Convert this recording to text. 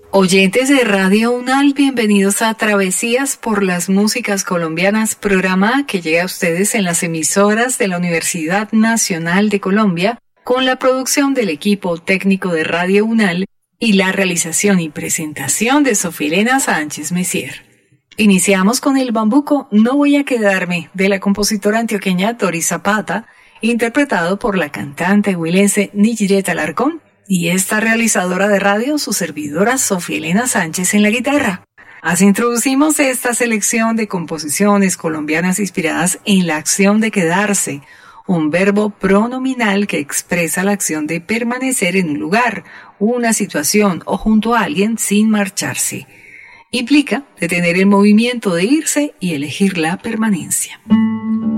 Oyentes de Radio UNAL, bienvenidos a Travesías por las Músicas Colombianas, programa que llega a ustedes en las emisoras de la Universidad Nacional de Colombia, con la producción del equipo técnico de Radio UNAL y la realización y presentación de Sofía Sánchez Messier. Iniciamos con el bambuco No Voy a Quedarme, de la compositora antioqueña Doris Zapata, interpretado por la cantante huilense Nijiret Alarcón, y esta realizadora de radio, su servidora Sofía Sánchez en la guitarra. Así introducimos esta selección de composiciones colombianas inspiradas en la acción de quedarse, un verbo pronominal que expresa la acción de permanecer en un lugar, una situación o junto a alguien sin marcharse. Implica detener el movimiento de irse y elegir la permanencia.